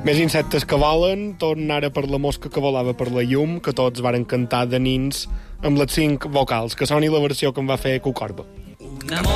Més insectes que volen, torna ara per la mosca que volava per la llum, que tots varen cantar de nins amb les 5 vocals, que soni la versió que em va fer Cucorba.